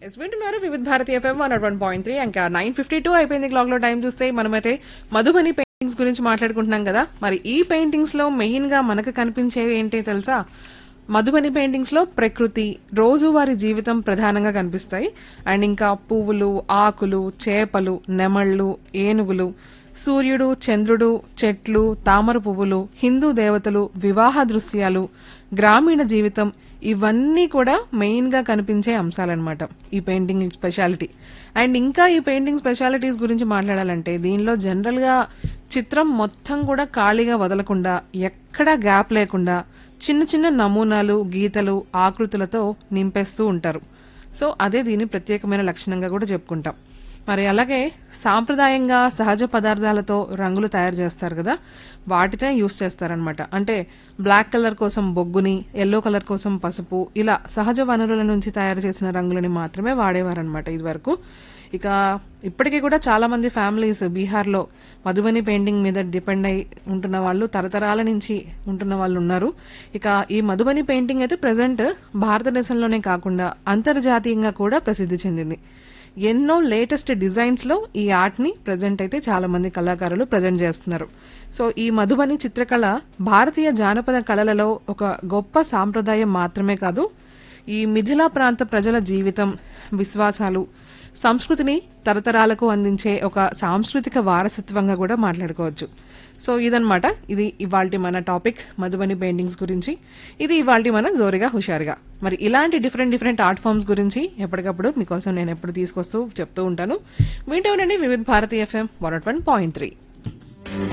Yes వింటున్నారు వివిధ Bharati FM 101.3 ఇంకా 9:52 అయిపోయింది క్లాక్ లో టైం చూస్తే మనమైతే మధుబని పెయింటింగ్స్ గురించి మాట్లాడుకుంటున్నాం కదా. మరి ఈ పెయింటింగ్స్ లో మెయిన్ గా మనకు కనిపించేవి ఏంటి తెలుసా? మధుబని పెయింటింగ్స్ లో ప్రకృతి, రోజువారీ జీవితం ప్రధానంగా కనిపిస్తాయి. అండ్ ఇంకా పువ్వులు, ఆకులు, చేపలు, నెమళ్లు, ఏనుగులు, సూర్యుడు, చంద్రుడు, చెట్లు, తామర పువ్వులు, హిందూ దేవతలు, వివాహ దృశ్యాలు, గ్రామీణ జీవితం, ఇవన్నీ కూడా మెయిన్ గా కనిపించే అంశాలన్నమాట ఈ పెయింటింగ్ స్పెషాలిటీ. అండ్ ఇంకా ఈ పెయింటింగ్ స్పెషాలిటీస్ గురించి మాట్లాడాలంటే దీనిలో జనరల్ గా చిత్రం మొత్తం కూడా ఖాళీగా వదలకుండా, ఎక్కడా గ్యాప్ లేకుండా చిన్న చిన్న నమూనాలు, గీతలు, ఆకృతులతో నింపేస్తూ ఉంటారు. సో అదే దీని ప్రత్యేకమైన లక్షణంగా కూడా చెప్పుకుంటాం. మరి అలాగే సాంప్రదాయంగా సహజ పదార్థాలతో రంగులు తయారు చేస్తారు కదా, వాటినే యూస్ చేస్తారనమాట. అంటే బ్లాక్ కలర్ కోసం బొగ్గుని, ఎల్లో కలర్ కోసం పసుపు, ఇలా సహజ వనరుల నుంచి తయారు చేసిన రంగులని మాత్రమే వాడేవారనమాట ఇది వరకు. ఇక ఇప్పటికీ కూడా చాలా మంది ఫ్యామిలీస్ బీహార్లో మధుబని పెయింటింగ్ మీద డిపెండ్ అయి ఉంటున్న వాళ్ళు, తరతరాల నుంచి ఉంటున్న వాళ్ళు ఉన్నారు. ఇక ఈ మధుబని పెయింటింగ్ అయితే ప్రజెంట్ భారతదేశంలోనే కాకుండా అంతర్జాతీయంగా కూడా ప్రసిద్ధి చెందింది. ఎన్నో లేటెస్ట్ డిజైన్స్ లో ఈ ఆర్ట్ ని ప్రజెంట్ అయితే చాలా మంది కళాకారులు ప్రజెంట్ చేస్తున్నారు. సో ఈ మధుబని చిత్రకళ భారతీయ జానపద కళలలో ఒక గొప్ప సాంప్రదాయం మాత్రమే కాదు, ఈ మిథిలా ప్రాంత ప్రజల జీవితం, విశ్వాసాలు, సంస్కృతిని తరతరాలకు అందించే ఒక సాంస్కృతిక వారసత్వంగా కూడా మాట్లాడుకోవచ్చు. సో ఇదన్నమాట, ఇది ఇవాల్టి మన టాపిక్ మధుబని పెయింటింగ్స్ గురించి. ఇది ఇవాల్టి మన జోరుగా హుషారుగా. మరి ఇలాంటి డిఫరెంట్ ఆర్ట్ ఫామ్స్ గురించి ఎప్పటికప్పుడు మీకోసం నేను ఎప్పుడు తీసుకొస్తూ చెప్తూ ఉంటాను. వింటూ ఉండండి వివిధ భారతి ఎఫ్ఎం 101.3.